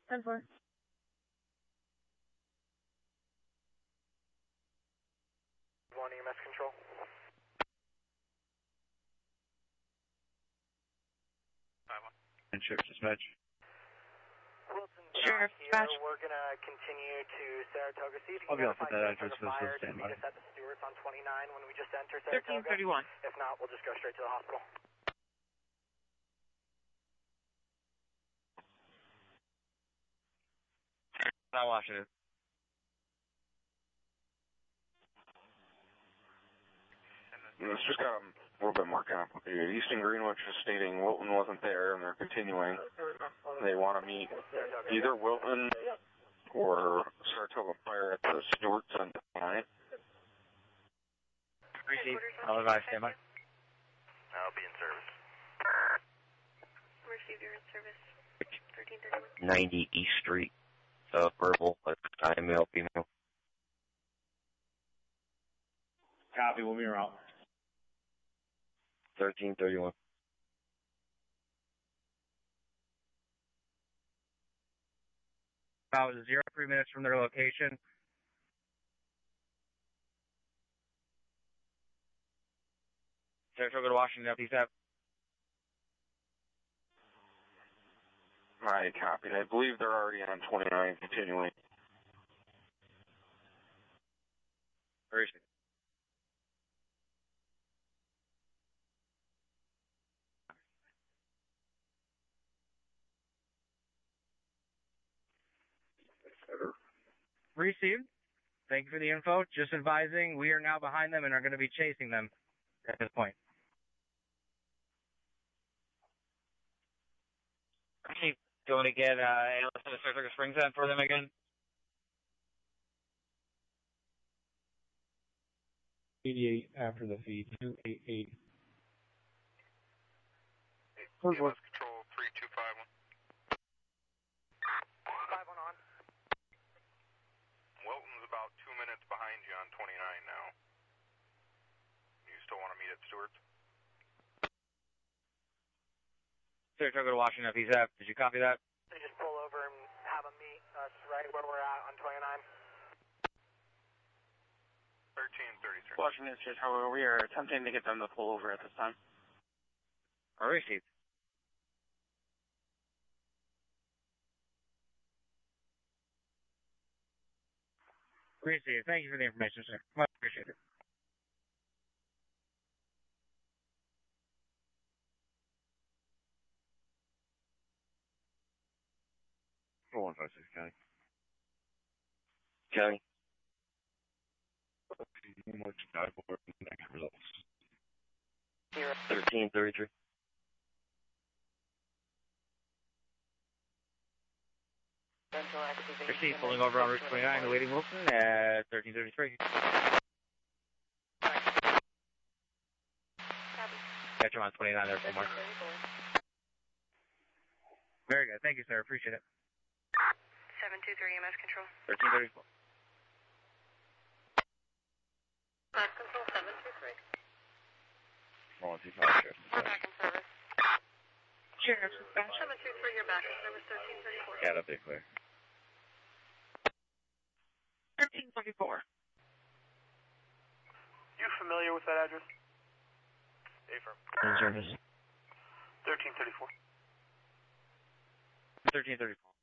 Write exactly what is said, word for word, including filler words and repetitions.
ten four. One E M S control. And Sheriff Dispatch. Wilson, Sheriff here. Dispatch. We're going to continue to Saratoga. See if you I'll can be off with notify that King for address the for fire the to meet standby. us at the Stewart's on twenty-nine when we just enter Thirteen Saratoga. thirty one. If not, we'll just go straight to the hospital. Not Washington. It's just got a little bit more complicated. Easton Greenwich is stating Wilton wasn't there, and they're continuing. They want to meet either Wilton or Saratoga Fire at the Stewart's on tonight. Receive. I'll advise standby. I'll be in service. Receive your in service. thirteen thirty-one. ninety East Street. Uh, verbal. I male, female. Copy. We'll be around. thirteen thirty-one. About zero three minutes from their location. Saratoga to Washington, F D seven. I copied. I believe they're already on twenty-nine, continuing. Where is it? Received. Thank you for the info. Just advising, we are now behind them and are going to be chasing them at this point. Received. Do you want to get uh, analyst in the Saratoga Springs then for them again? eighty-eight after the feed. two eighty-eight. Who's E M S control three two five one. five one on. Wilton's about two minutes behind you on twenty-nine now. You still want to meet at Stewart's? Saratoga to Washington, F D seven. Did you copy that? They just pull over and have them meet us right where we're at on twenty-nine. thirteen thirty-three. Washington, Saratoga, we are attempting to get them to pull over at this time. Or received. Received. Thank you for the information, sir. Much appreciated. four one five six, County. County. Much dive for next results. thirteen thirty-three. Received. Pulling over on Route twenty-nine, awaiting Wilson at thirteen thirty-three. Catch him on twenty-nine there somewhere. Very good. Thank you, sir. Appreciate it. seven two three E M S control. thirteen thirty-four. E M S control seven two three. four one two five, Sheriff. We're back in service. Sheriff Dispatch. seven two three, you're back in service. thirteen thirty-four. Cat up there, clear. Thirteen thirty four. You familiar with that address? Affirm. In service. thirteen thirty-four. thirteen thirty-four.